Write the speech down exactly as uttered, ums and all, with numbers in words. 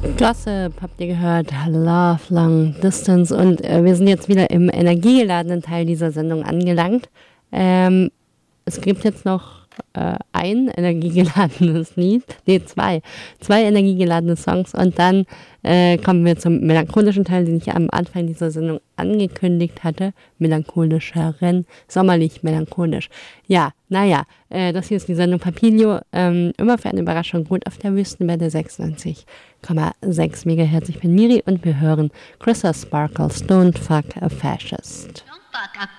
Gossip habt ihr gehört, Love Long Distance und äh, wir sind jetzt wieder im energiegeladenen Teil dieser Sendung angelangt. Ähm, es gibt jetzt noch äh, ein energiegeladenes Lied, nee zwei, zwei energiegeladene Songs und dann äh, kommen wir zum melancholischen Teil, den ich am Anfang dieser Sendung angekündigt hatte. Melancholischeren, sommerlich melancholisch. Ja, naja, äh, das hier ist die Sendung Papilio, ähm, immer für eine Überraschung gut auf der Wüstenwelle sechsundneunzig Komma sechs Megahertz. Ich bin Miri und wir hören Chrissa Sparkles Don't Fuck a Fascist. Don't fuck a